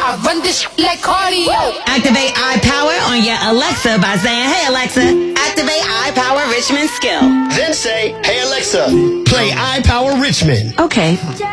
I run this like cardio. Activate iPower on your Alexa by saying, "Hey Alexa, activate iPower Richmond skill." Then say, "Hey Alexa, play iPower Richmond." Okay.